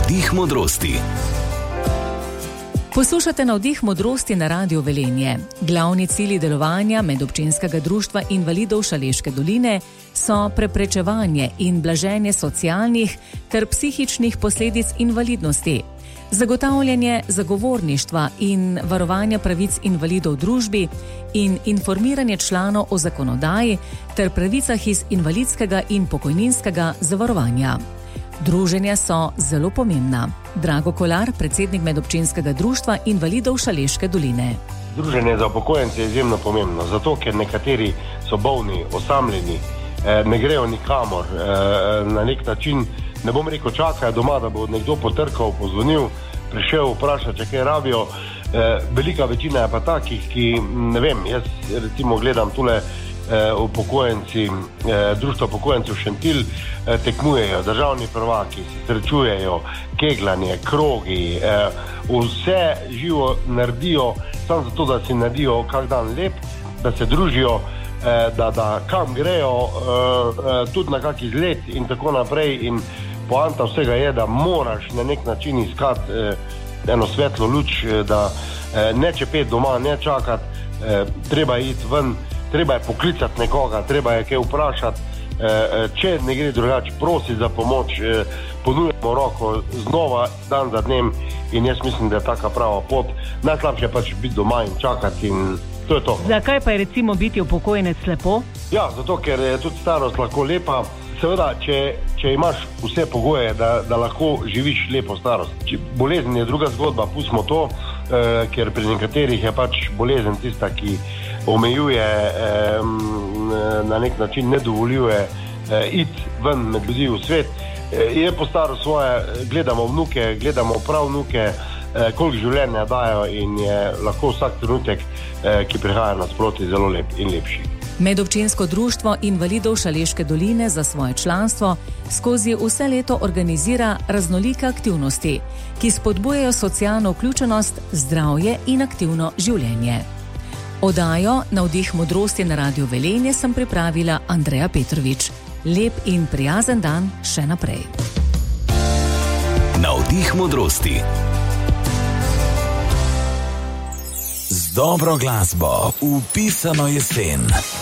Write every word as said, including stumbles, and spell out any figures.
Navdih modrosti. Poslušate Navdih modrosti na Radiu Velenje. Glavni cilji delovanja Medobčinskega društva invalidov Šaleške doline so preprečevanje in blaženje socialnih ter psihičnih posledic invalidnosti, zagotavljanje zagovorništva in varovanja pravic invalidov v družbi in informiranje članov o zakonodaji ter pravicah iz invalidskega in pokojninskega zavarovanja. Druženja so zelo pomembna. Drago Kolar, predsednik Medobčinskega društva invalidov Šaleške doline. Druženje za upokojence je izjemno pomembno, zato ker nekateri so bolni, osamljeni, ne grejo nikamor, na nek način, ne bom rekel, čakajo doma, da bo nekdo potrkal, pozvonil, prišel, vprašal, če kaj rabijo. Velika večina je pa takih, ki, ne vem, jaz recimo gledam tule upokojenci, društvo upokojencev Šentilj tekmujejo, državni prvaki se srečujejo, kegljanje, krogi, vse živo naredijo, samo zato, da si naredijo kak dan lep, da se družijo, da, da kam grejo, tudi na kak izlet in tako naprej. In poanta vsega je, da moraš na nek način iskati eno svetlo luč, da ne čepeti doma, ne čakati, treba iti ven, treba je poklicati nekoga, treba je kaj vprašati, če ne gre drugače, prosi za pomoč, ponujemo roko znova, dan za dnem, in jaz mislim, da je taka prava pot. Najslabše je pač biti doma in čakati in to je to. Zakaj pa je recimo biti upokojenec lepo? Ja, zato ker je tudi starost lahko lepa. Seveda, če, če imaš vse pogoje, da, da lahko živiš lepo starost. Bolezen je druga zgodba, pustimo to, eh, ker pri nekaterih je pač bolezen tista, ki omejuje, eh, na nek način ne dovoljuje eh, iti ven med ljudi v svet. Eh, je postaro svoje, gledamo vnuke, gledamo prav vnuke, eh, koliko življenja dajo in je lahko vsak trenutek, eh, ki prihaja nasproti, zelo lep in lepši. Medobčinsko društvo invalidov Šaleške doline za svoje članstvo skozi vse leto organizira raznolike aktivnosti, ki spodbujajo socialno vključenost, zdravje in aktivno življenje. Oddajo Navdih modrosti na Radiu Velenje sem pripravila Andreja Petrovič. Lep in prijazen dan še naprej. Navdih modrosti. Z dobro glasbo v pisano jesen.